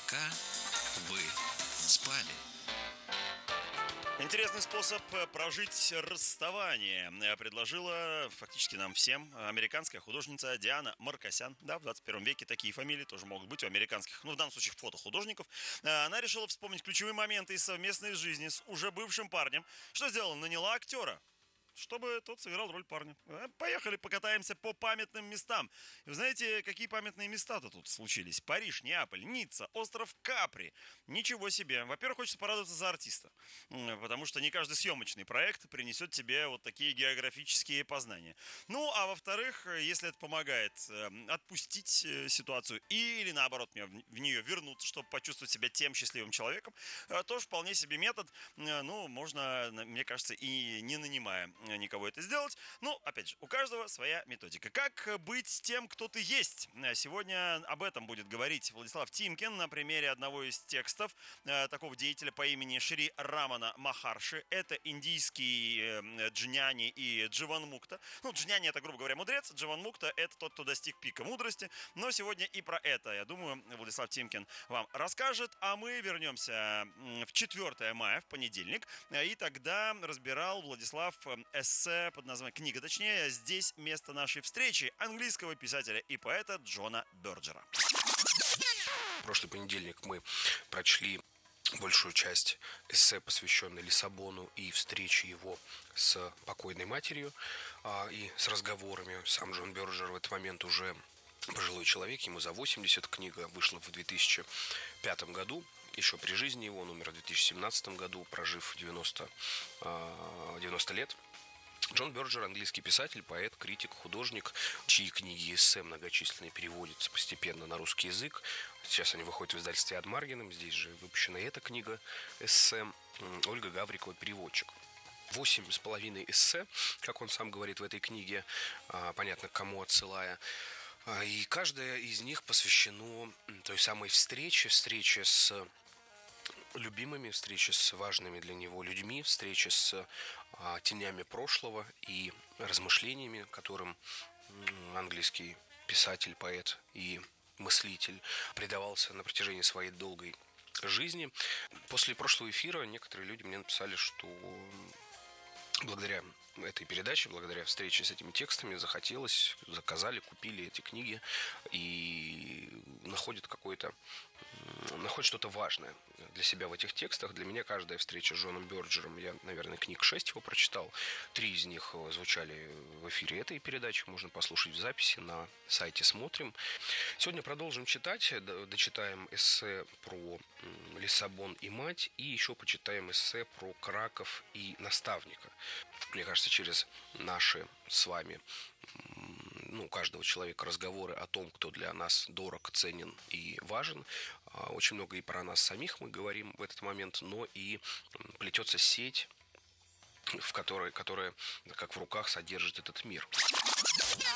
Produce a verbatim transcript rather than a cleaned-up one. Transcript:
Пока вы спали. Интересный способ прожить расставание предложила фактически нам всем американская художница Диана Маркосян. Да, в двадцать первом веке такие фамилии тоже могут быть у американских, ну, в данном случае, фотохудожников. Она решила вспомнить ключевые моменты из совместной жизни с уже бывшим парнем. Что сделала? Наняла актера, чтобы тот сыграл роль парня. Поехали покатаемся по памятным местам. И вы знаете, какие памятные места-то тут случились? Париж, Неаполь, Ницца, остров Капри. Ничего себе. Во-первых, хочется порадоваться за артиста. Потому что не каждый съемочный проект принесет тебе вот такие географические познания. Ну, а во-вторых, если это помогает отпустить ситуацию или, наоборот, в нее вернуться, чтобы почувствовать себя тем счастливым человеком, тоже вполне себе метод. Ну, можно, мне кажется, и не нанимая никого это сделать. Ну, опять же, у каждого своя методика. Как быть тем, кто ты есть? Сегодня об этом будет говорить Владислав Тимкин на примере одного из текстов э, такого деятеля по имени Шри Рамана Махарши. Это индийский э, Джняни и Дживанмукта. Ну, Джняни — это, грубо говоря, мудрец. Дживанмукта — это тот, кто достиг пика мудрости. Но сегодня и про это, я думаю, Владислав Тимкин вам расскажет. А мы вернемся в четвёртое мая, в понедельник. И тогда разбирал Владислав эссе под названием, книга точнее, «Здесь место нашей встречи» английского писателя и поэта Джона Бёрджера. В прошлый понедельник мы прочли большую часть эссе, посвященной Лиссабону и встрече его с покойной матерью и с разговорами. Сам Джон Бёрджер в этот момент уже пожилой человек, ему за восемьдесят. Книга вышла в две тысячи пятом году. Еще при жизни его, он умер в две тысячи семнадцатом году, прожив девяносто, девяносто лет. Джон Бёрджер — английский писатель, поэт, критик, художник, чьи книги и эссе многочисленные переводятся постепенно на русский язык. Сейчас они выходят в издательстве Ад Маргином, здесь же выпущена эта книга эссе. Ольга Гаврикова, переводчик. Восемь с половиной эссе, как он сам говорит в этой книге, понятно, к кому отсылая. И каждая из них посвящено той самой встрече, встрече с любимыми, встречи с важными для него людьми, встречи с а, тенями прошлого и размышлениями, которым м, английский писатель, поэт и мыслитель предавался на протяжении своей долгой жизни. После прошлого эфира некоторые люди мне написали, что благодаря этой передаче, благодаря встрече с этими текстами захотелось, заказали, купили эти книги и находят какое-то, находят что-то важное для себя в этих текстах. Для меня каждая встреча с Джоном Бёрджером, я, наверное, книг шесть его прочитал. Три из них звучали в эфире этой передачи, можно послушать в записи на сайте «Смотрим». Сегодня продолжим читать, дочитаем эссе про Лиссабон и мать, и еще почитаем эссе про Краков и наставника. Мне кажется, через наши с вами, ну, у каждого человека разговоры о том, кто для нас дорог, ценен и важен, очень много и про нас самих мы говорим в этот момент, но и плетется сеть, в которой, которая, как в руках, содержит этот мир.